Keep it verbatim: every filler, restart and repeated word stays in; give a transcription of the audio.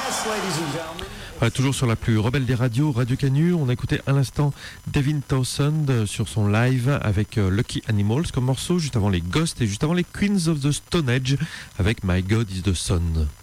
Voilà, toujours sur la plus rebelle des radios, Radio Canu, on a écouté à l'instant Devin Townsend sur son live avec Lucky Animals comme morceau, juste avant les Ghosts et juste avant les Queens of the Stone Age avec My God is the Sun.